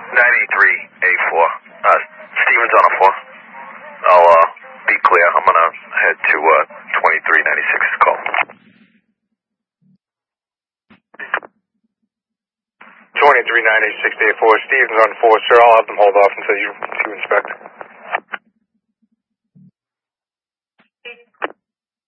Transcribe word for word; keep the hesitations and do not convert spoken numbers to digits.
ninety-three A four. Uh, Steven's on a four. I'll uh, be clear. I'm going to head to uh, twenty-three ninety-six's call. twenty-three ninety-six A four. Steven's on four, sir. I'll have them hold off until you, you inspect.